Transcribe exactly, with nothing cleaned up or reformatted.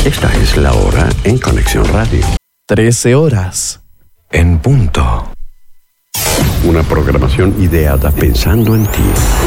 Esta es la hora en Conexión Radio. trece horas. En punto. Una programación ideada pensando en ti.